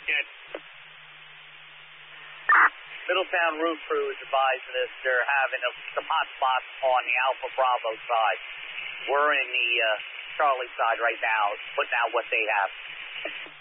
Good. Middletown Roof Crew is advising us they're having some hot spots on the Alpha Bravo side. We're in the Charlie side right now, putting out what they have.